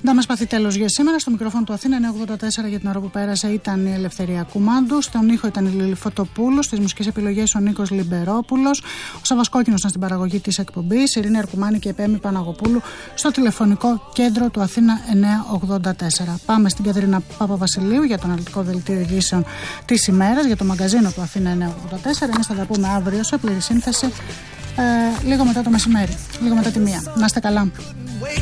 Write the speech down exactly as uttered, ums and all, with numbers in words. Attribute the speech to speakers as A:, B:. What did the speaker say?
A: Να μας πάθει τέλος για σήμερα. Στο μικρόφωνο του Αθήνα εννιακόσια ογδόντα τέσσερα για την ώρα που πέρασε ήταν η Ελευθερία Κουμάντου. Στον ήχο ήταν η Λίλη Φωτοπούλου. Στις μουσικές επιλογές ο Νίκος Λιμπερόπουλος. Ο Σάββας Κόκκινος ήταν στην παραγωγή της εκπομπής. Η Ειρήνη Αρκουμάνη και η Επέμη Παναγοπούλου στο τηλεφωνικό κέντρο του Αθήνα εννιακόσια ογδόντα τέσσερα. Πάμε στην Κατερίνα Παπαβασιλείου για το αναλυτικό δελτίο ειδήσεων της ημέρας, για το μαγκαζίνο του Αθήνα εννιακόσια ογδόντα τέσσερα. Εμείς θα τα πούμε αύριο σε πλήρη σύνθεση, ε, λίγο μετά το μεσημέρι, λίγο μετά τη μία. Να είστε καλά.